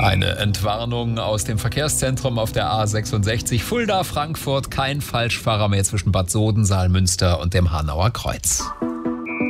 Eine Entwarnung aus dem Verkehrszentrum auf der A66 Fulda-Frankfurt. Kein Falschfahrer mehr zwischen Bad Soden, Saalmünster und dem Hanauer Kreuz.